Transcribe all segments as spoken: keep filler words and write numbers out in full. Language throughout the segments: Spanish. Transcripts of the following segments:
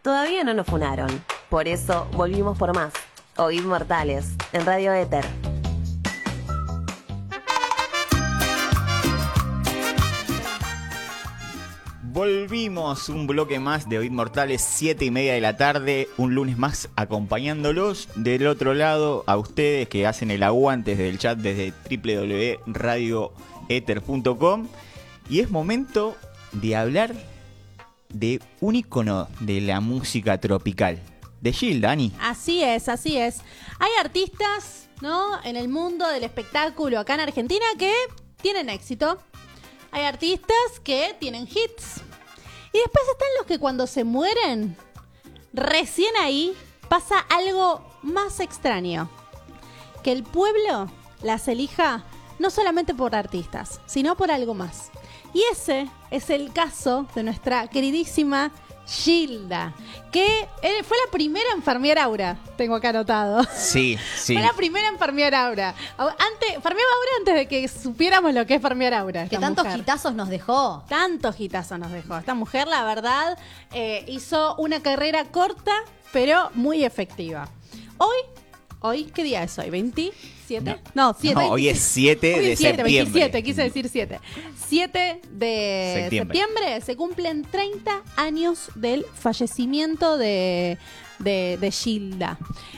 Todavía no nos funaron. Por eso volvimos por más. Oíd Mortales, en Radio Éter. Volvimos, un bloque más de Oíd Mortales, siete y media de la tarde, un lunes más acompañándolos. Del otro lado, a ustedes que hacen el aguante desde el chat desde doble u doble u doble u punto radio éter punto com. Y es momento de hablar de un ícono de la música tropical, de Gilda, Dani. Así es, así es. Hay artistas, ¿no?, en el mundo del espectáculo acá en Argentina que tienen éxito. Hay artistas que tienen hits. Y después están los que cuando se mueren, recién ahí pasa algo más extraño. Que el pueblo las elija no solamente por artistas, sino por algo más. Y ese es el caso de nuestra queridísima Gilda, que fue la primera en farmear aura, tengo acá anotado. Sí, sí. Fue la primera en farmear aura. Antes, farmeaba aura antes de que supiéramos lo que es farmear aura. Que tantos mujer. hitazos nos dejó. Tantos hitazos nos dejó. Esta mujer, la verdad, eh, hizo una carrera corta, pero muy efectiva. Hoy, hoy ¿qué día es hoy? ¿veintisiete? No, siete. No, hoy es siete de septiembre. veintisiete, quise decir siete. siete de septiembre. septiembre se cumplen treinta años del fallecimiento de, de, de Gilda.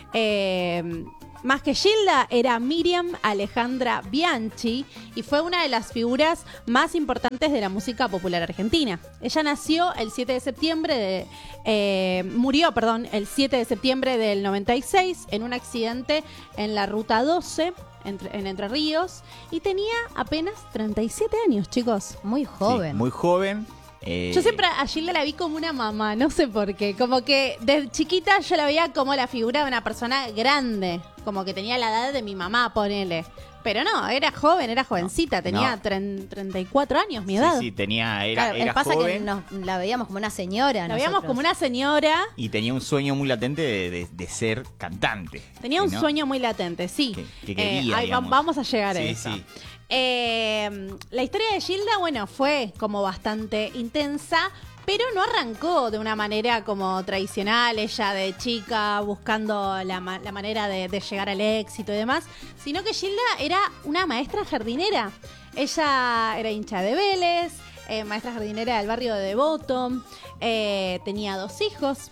Eh, más que Gilda, era Miriam Alejandra Bianchi y fue una de las figuras más importantes de la música popular argentina. Ella nació el siete de septiembre de... Eh, murió, perdón, el siete de septiembre del noventa y seis en un accidente en la Ruta doce, entre, en Entre Ríos, y tenía apenas treinta y siete años, chicos. Muy joven. Sí, muy joven. Eh... Yo siempre a Gilda la vi como una mamá, no sé por qué. Como que desde chiquita yo la veía como la figura de una persona grande. Como que tenía la edad de mi mamá, ponele. Pero no, era joven, era jovencita. Tenía no. treinta y cuatro años, mi edad. Sí, sí, tenía, era, claro, era pasa joven. que nos, la veíamos como una señora. La nosotros. veíamos como una señora. Y tenía un sueño muy latente de, de, de ser cantante. Tenía un ¿no? sueño muy latente, sí. Que, que quería, eh, ahí va, vamos a llegar sí, a eso. Sí. Eh, la historia de Gilda, bueno, fue como bastante intensa, pero no arrancó de una manera como tradicional, ella de chica buscando la, ma- la manera de, de llegar al éxito y demás, sino que Gilda era una maestra jardinera. Ella era hincha de Vélez, eh, maestra jardinera del barrio de Devoto, eh, tenía dos hijos.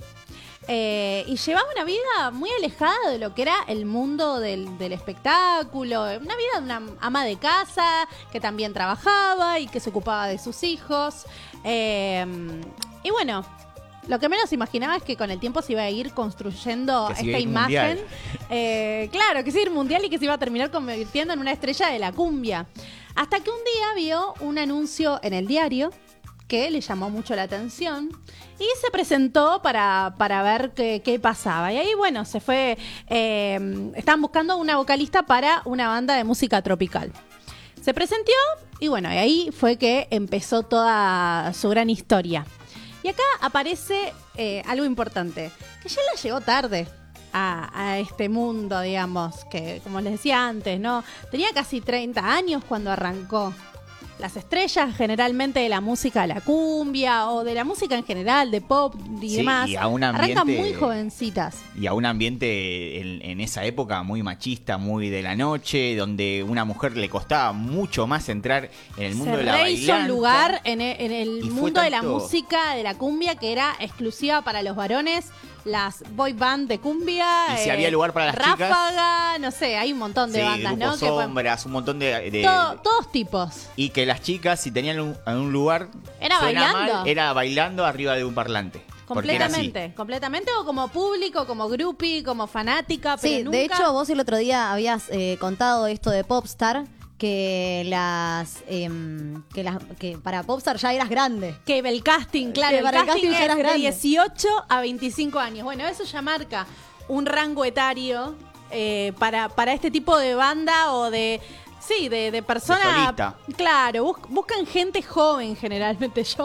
Eh, y llevaba una vida muy alejada de lo que era el mundo del, del espectáculo, una vida de una ama de casa que también trabajaba y que se ocupaba de sus hijos. Eh, y bueno, lo que menos imaginaba es que con el tiempo se iba a ir construyendo Que se iba esta a ir imagen. mundial. Eh, claro, que se iba a ir mundial y que se iba a terminar convirtiendo en una estrella de la cumbia. Hasta que un día vio un anuncio en el diario que le llamó mucho la atención y se presentó para, para ver qué, qué pasaba. Y ahí, bueno, se fue... Eh, estaban buscando una vocalista para una banda de música tropical. Se presentó y, bueno, y ahí fue que empezó toda su gran historia. Y acá aparece eh, algo importante, que ya la llegó tarde a, a este mundo, digamos, que, como les decía antes, ¿no? Tenía casi treinta años cuando arrancó. Las estrellas generalmente de la música de la cumbia o de la música en general, de pop y Sí, demás, y a un ambiente- arrancan muy jovencitas. Y a un ambiente en, en esa época muy machista, muy de la noche, donde una mujer le costaba mucho más entrar en el mundo Se de la rehizo bailanta. un lugar en el, en el Y fue mundo de la tanto- música de la cumbia que era exclusiva para los varones, las boy band de cumbia. Y si había lugar para las Ráfaga, no sé, hay un montón de Sí, bandas, grupos ¿no? Que pueden- sombras, un montón de... de- todo- todos tipos. Y que las chicas, si tenían un, en un lugar... Era suena bailando. mal, era bailando arriba de un parlante. Porque era así. Completamente, completamente, o como público, como groupie, como fanática, pero Sí, nunca... de hecho vos el otro día habías eh, contado esto de Popstar, que las em, que las que para Popstar ya eras grande. Que el casting, claro, Que el para el casting, casting ya es eras de grande. dieciocho a veinticinco años. Bueno, eso ya marca un rango etario eh, para, para este tipo de banda o de... Sí, de, de persona... solista. Claro, bus- buscan gente joven generalmente. Yo,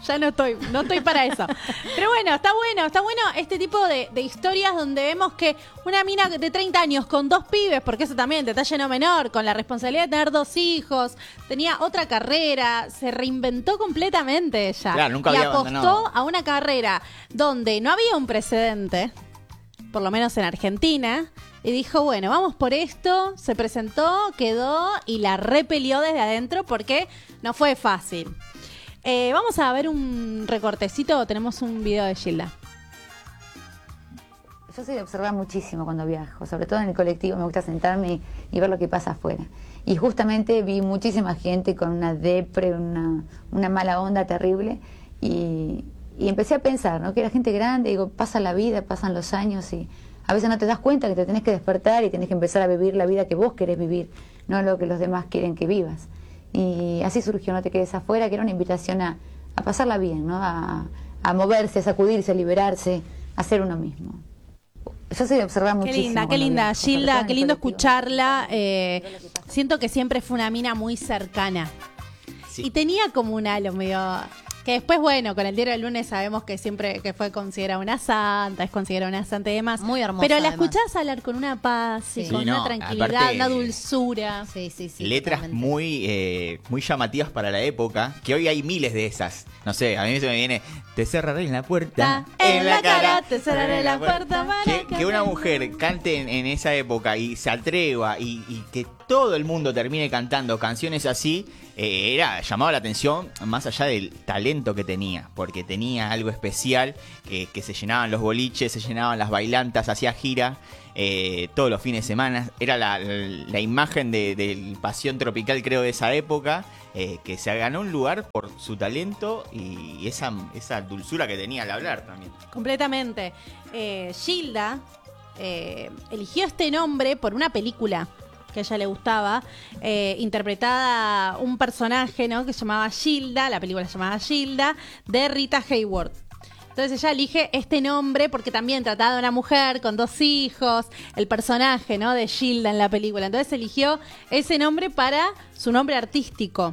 ya no estoy, no estoy para eso. Pero bueno, está bueno, está bueno este tipo de, de historias donde vemos que una mina de treinta años con dos pibes, porque eso también, detalle no menor, con la responsabilidad de tener dos hijos, tenía otra carrera, se reinventó completamente ella. Claro, nunca y había apostó abandonado. a una carrera donde no había un precedente, por lo menos en Argentina, y dijo, bueno, vamos por esto, se presentó, quedó y la repelió desde adentro porque no fue fácil. Eh, vamos a ver un recortecito, tenemos un video de Gilda. Yo soy de observar muchísimo cuando viajo, sobre todo en el colectivo, me gusta sentarme y, y ver lo que pasa afuera. Y justamente vi muchísima gente con una depre, una, una mala onda terrible, y, y empecé a pensar, ¿no? Que era gente grande, digo, pasa la vida, pasan los años y a veces no te das cuenta que te tenés que despertar y tenés que empezar a vivir la vida que vos querés vivir, no lo que los demás quieren que vivas. Y así surgió No te quedes afuera, que era una invitación a, a pasarla bien, ¿no? A, a moverse, a sacudirse, a liberarse, a ser uno mismo. Yo soy de observar Qué muchísimo. linda, qué cuando linda, viajo, sobre todo Gilda, en qué el lindo colectivo. escucharla. Eh, siento que siempre fue una mina muy cercana. Sí. Y tenía como un halo medio... Que después, bueno, con el diario del lunes sabemos que siempre que fue considerada una santa, es considerada una santa y demás. Muy hermosa, Pero la además. escuchás hablar con una paz y Sí. con Sí, una no, tranquilidad, aparte- una dulzura. Sí, sí, sí. Letras totalmente. muy, eh, muy llamativas para la época, que hoy hay miles de esas. No sé, a mí se me viene, te cerraré en la puerta, En la cara, te cerraré la puerta para Que, que una me- mujer cante en, en esa época y se atreva y, y que todo el mundo termine cantando canciones así, eh, era llamaba la atención más allá del talento que tenía, porque tenía algo especial, que, que se llenaban los boliches, se llenaban las bailantas, hacía gira eh, todos los fines de semana, era la, la, la imagen de, del Pasión Tropical, creo, de esa época, eh, que se ganó un lugar por su talento y esa, esa dulzura que tenía al hablar también. Completamente. Eh, Gilda eh, eligió este nombre por una película que a ella le gustaba, eh, interpretada un personaje, ¿no? Que se llamaba Gilda, la película se llamaba Gilda, de Rita Hayworth. Entonces ella elige este nombre porque también trataba de una mujer con dos hijos, el personaje, ¿no? De Gilda en la película. Entonces eligió ese nombre para su nombre artístico.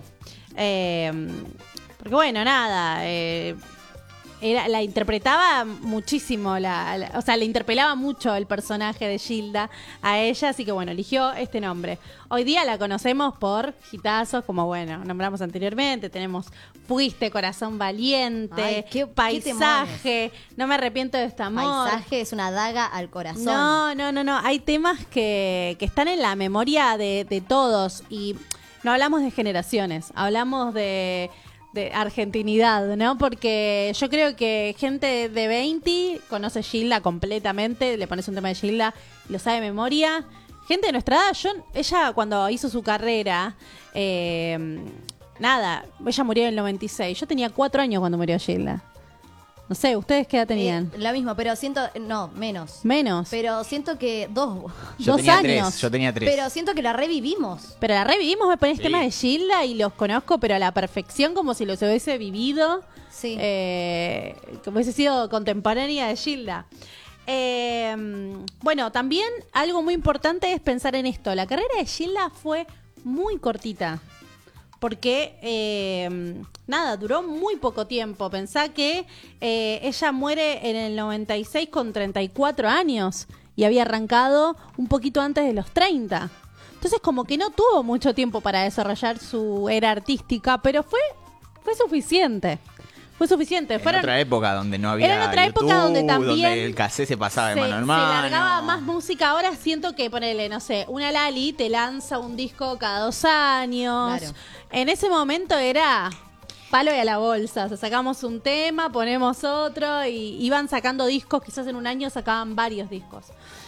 Eh, porque bueno, nada, eh, era, la interpretaba muchísimo, la, la- o sea, le interpelaba mucho el personaje de Gilda a ella, así que bueno, eligió este nombre. Hoy día la conocemos por hitazos, como bueno, nombramos anteriormente, tenemos Fuiste, Corazón Valiente, Ay, qué- qué Paisaje, No me arrepiento de este amor. Paisaje es una daga al corazón. No, no, no, no. Hay temas que, que están en la memoria de, de todos y no hablamos de generaciones, hablamos de, de argentinidad, ¿no? Porque yo creo que gente de veinte conoce Gilda completamente, le pones un tema de Gilda y lo sabe de memoria. Gente de nuestra edad, yo, ella cuando hizo su carrera, eh, nada, ella murió en el noventa y seis. Yo tenía cuatro años cuando murió Gilda. No sé, ¿ustedes qué edad tenían? Eh, la misma, pero siento, no, menos. Menos. Pero siento que dos. Yo Dos tenía años. tres, yo tenía tres. Pero siento que la revivimos. Pero la revivimos, me pones Sí. temas de Gilda y los conozco, pero a la perfección, como si los hubiese vivido. Sí. Eh, como hubiese sido contemporánea de Gilda. Eh, bueno, también algo muy importante es pensar en esto. La carrera de Gilda fue muy cortita. Porque, eh, nada, duró muy poco tiempo. Pensá que eh, ella muere en el noventa y seis con treinta y cuatro años y había arrancado un poquito antes de los treinta. Entonces, como que no tuvo mucho tiempo para desarrollar su era artística, pero fue, fue suficiente. Fue suficiente. En Fueron, otra época donde no había Era en otra época YouTube, donde también el cassette se pasaba de se, mano en se mano. largaba más música. Ahora siento que, ponele, no sé, una Lali te lanza un disco cada dos años. Claro. En ese momento era palo y a la bolsa. O sea, sacamos un tema, ponemos otro y iban sacando discos. Quizás en un año sacaban varios discos.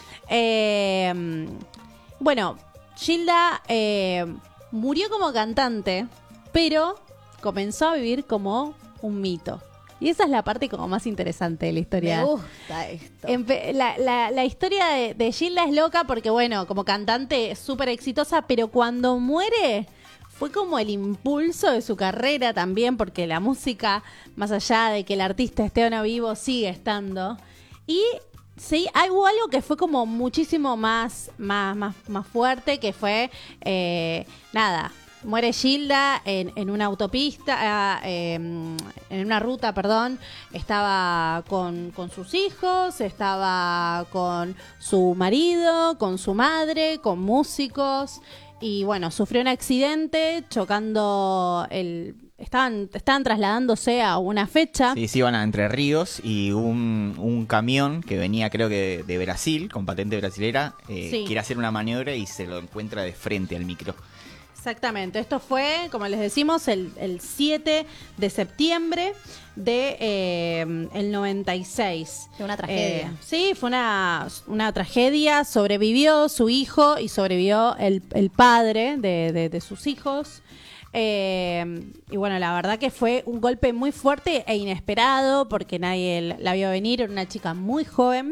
Eh, bueno, Gilda eh, murió como cantante, pero comenzó a vivir como un mito. Y esa es la parte como más interesante de la historia. Me gusta esto. Empe- la, la- la historia de, de Gilda es loca porque, bueno, como cantante es súper exitosa, pero cuando muere fue como el impulso de su carrera también, porque la música, más allá de que el artista esté o no vivo, sigue estando. Y sí, hay- hubo algo que fue como muchísimo más, más, más, más fuerte, que fue, eh, nada, Muere Gilda en, en una autopista, eh, en una ruta, perdón. Estaba con, con sus hijos, estaba con su marido, con su madre, con músicos. Y bueno, sufrió un accidente chocando el... Estaban, estaban trasladándose a una fecha. Sí, sí, iban a Entre Ríos y un, un camión que venía creo que de, de Brasil, con patente brasilera, eh, Sí. quiere hacer una maniobra y se lo encuentra de frente al micro. Exactamente, esto fue, como les decimos, el, el siete de septiembre de eh, el noventa y seis. Fue una tragedia. Eh, sí, fue una, una tragedia. Sobrevivió su hijo y sobrevivió el, el padre de, de, de sus hijos. Eh, y bueno, la verdad que fue un golpe muy fuerte e inesperado porque nadie la vio venir. Era una chica muy joven.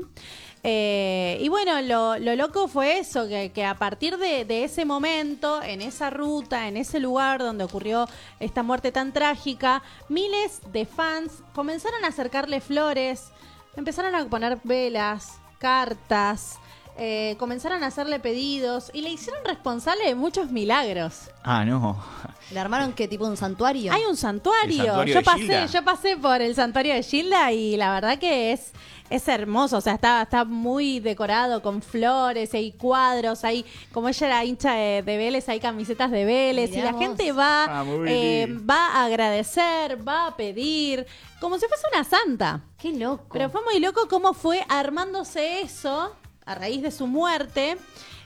Eh, y bueno, lo, lo loco fue eso, que, que a partir de, de ese momento, en esa ruta, en ese lugar donde ocurrió esta muerte tan trágica, miles de fans comenzaron a acercarle flores, empezaron a poner velas, cartas, eh, comenzaron a hacerle pedidos y le hicieron responsable de muchos milagros. Ah, no. ¿Le armaron qué tipo un santuario? Hay un santuario. El santuario yo de pasé, Gilda. yo pasé por el santuario de Gilda y la verdad que es, es hermoso. O sea, está, está muy decorado con flores, hay cuadros, hay, como ella era hincha de, de Vélez, hay camisetas de Vélez. Mirá y la vos. gente va, Ah, muy eh, lindo. va a agradecer, va a pedir, como si fuese una santa. Qué loco. Pero fue muy loco cómo fue armándose eso a raíz de su muerte.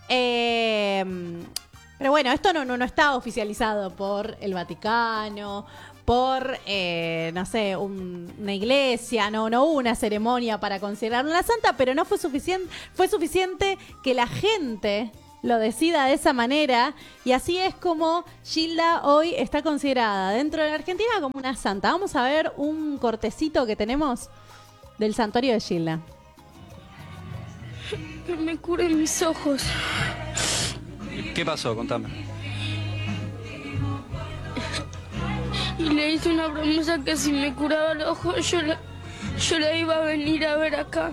Eh, pero bueno, esto no, no, no está oficializado por el Vaticano, por, eh, no sé, un- una iglesia, no, no hubo una ceremonia para considerarla una santa, pero no fue suficiente, fue suficiente que la gente lo decida de esa manera y así es como Gilda hoy está considerada dentro de la Argentina como una santa. Vamos a ver un cortecito que tenemos del santuario de Gilda. Que me curen mis ojos. ¿Qué pasó? Contame. Y le hice una promesa que si me curaba el ojo, yo la, yo la iba a venir a ver acá.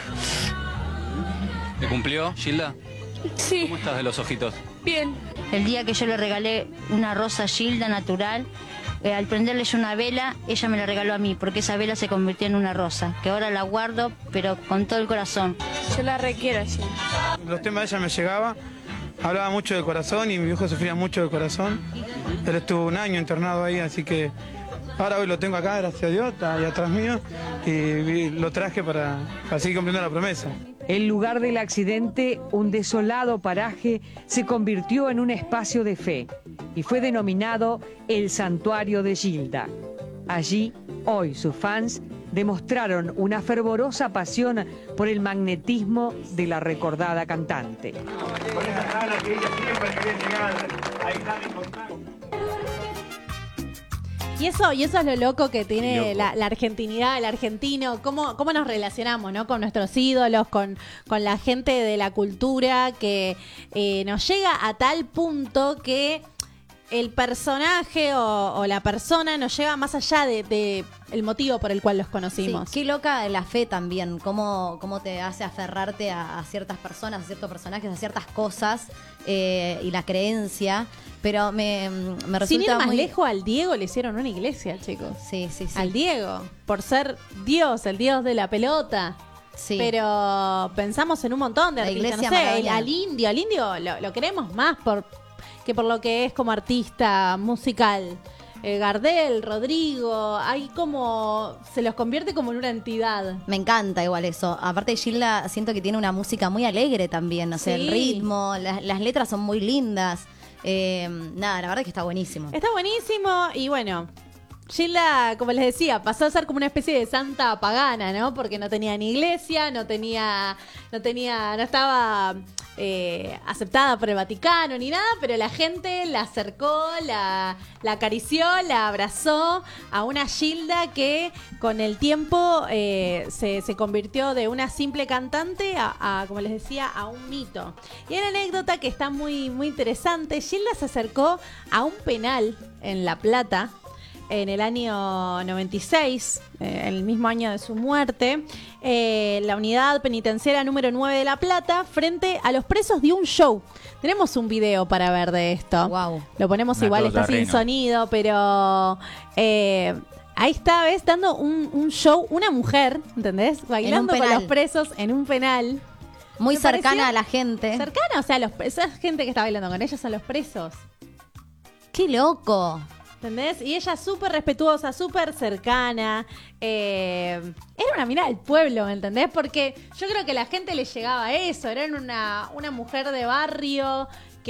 ¿Te cumplió, Gilda? Sí, ¿Cómo estás de los ojitos? bien. El día que yo le regalé una rosa Gilda natural, eh, al prenderle yo una vela, ella me la regaló a mí, porque esa vela se convirtió en una rosa, que ahora la guardo, pero con todo el corazón. Yo la requiero así. Los temas de ella me llegaba, hablaba mucho del corazón y mi viejo sufría mucho del corazón. Él estuvo un año internado ahí, así que ahora hoy lo tengo acá, gracias a Dios, está ahí atrás mío y lo traje para, para seguir cumpliendo la promesa. El lugar del accidente, un desolado paraje, se convirtió en un espacio de fe y fue denominado el Santuario de Gilda. Allí, hoy sus fans demostraron una fervorosa pasión por el magnetismo de la recordada cantante. Y eso, y eso es lo loco que tiene Loco. la, la argentinidad, el argentino, cómo, cómo nos relacionamos, ¿no? Con nuestros ídolos, con, con la gente de la cultura, que eh, nos llega a tal punto que el personaje o, o la persona nos lleva más allá de, de el motivo por el cual los Sí, conocimos. qué loca la fe también, cómo, cómo te hace aferrarte a, a ciertas personas, a ciertos personajes, a ciertas cosas eh, y la creencia. Pero me, me resulta Sin ir más muy... lejos, al Diego le hicieron una iglesia, chicos. Sí, sí, sí. Al Diego, por ser Dios, el Dios de la pelota. Sí. Pero pensamos en un montón de La artistas. iglesia No sé, el- maradoniana. al indio, al indio lo, lo queremos más por que por lo que es como artista musical. Eh, Gardel, Rodrigo, hay como se los convierte como en una entidad. Me encanta igual eso. Aparte Gilda siento que tiene una música muy alegre también. O sea, Sí. el ritmo, las, las letras son muy lindas. Eh, nada, la verdad que está buenísimo. Está buenísimo y bueno, Gilda, como les decía, pasó a ser como una especie de santa pagana, ¿no? Porque no tenía ni iglesia, no tenía, no tenía, no estaba eh, aceptada por el Vaticano ni nada, pero la gente la acercó, la, la acarició, la abrazó a una Gilda que con el tiempo eh, se, se convirtió de una simple cantante a, a, como les decía, a un mito. Y hay una anécdota que está muy, muy interesante. Gilda se acercó a un penal en La Plata. en el año noventa y seis, eh, el mismo año de su muerte, eh, la unidad penitenciaria número nueve de La Plata, frente a los presos de un show. Tenemos un video para ver de esto. Wow. Lo ponemos Una igual, cosa está sin reno. sonido, pero eh, ahí está, ¿ves? Dando un, un show, una mujer, ¿entendés? Bailando con penal. los presos en un penal. Muy Me cercana pareció a la gente. Cercana, o sea, los, esa gente que está bailando con ellos son los presos. ¡Qué loco! ¿Entendés? Y ella súper respetuosa, súper cercana. Eh, era una mina del pueblo, ¿me entendés? Porque yo creo que a la gente le llegaba eso. Era una, una mujer de barrio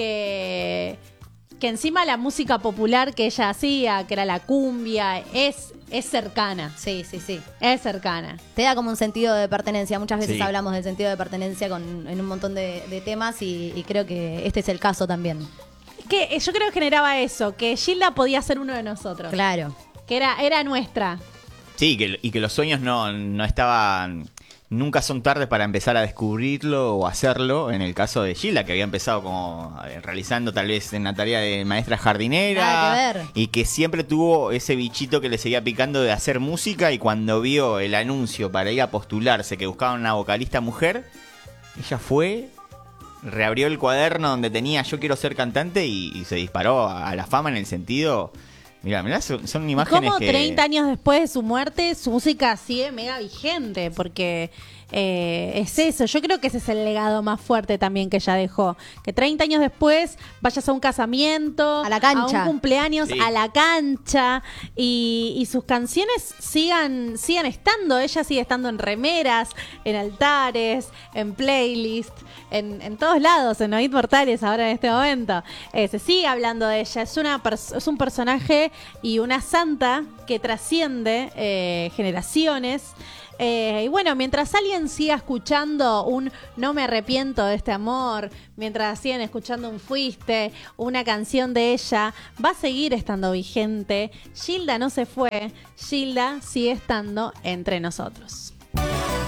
que, que encima la música popular que ella hacía, que era la cumbia, es, es cercana. Sí, sí, sí. Es cercana. Te da como un sentido de pertenencia. Muchas veces Sí. hablamos del sentido de pertenencia con, en un montón de, de temas y, y creo que este es el caso también. Que eh, yo creo que generaba eso, que Gilda podía ser uno de nosotros. Claro. Que era, era nuestra. Sí, que, y que los sueños no, no estaban... Nunca son tarde para empezar a descubrirlo o hacerlo. En el caso de Gilda, que había empezado como eh, realizando tal vez una tarea de maestra jardinera. Nada que ver. Y que siempre tuvo ese bichito que le seguía picando de hacer música. Y cuando vio el anuncio para ir a postularse, que buscaban una vocalista mujer, ella fue, reabrió el cuaderno donde tenía yo quiero ser cantante y, y se disparó a, a la fama en el sentido... Mira, mirá, son, son imágenes Como que... treinta años después de su muerte, su música sigue mega vigente, porque eh, es eso. Yo creo que ese es el legado más fuerte también que ella dejó. Que treinta años después vayas a un casamiento, A la cancha. a un cumpleaños, Sí. a la cancha, y, y sus canciones sigan, sigan estando. Ella sigue estando en remeras, en altares, en playlist, en, en todos lados, en Oíd Mortales ahora en este momento. Eh, se sigue hablando de ella. Es, una pers- es un personaje y una santa que trasciende eh, generaciones. Eh, y bueno, mientras alguien siga escuchando un No me arrepiento de este amor, mientras sigan escuchando un Fuiste, una canción de ella, va a seguir estando vigente. Gilda no se fue, Gilda sigue estando entre nosotros.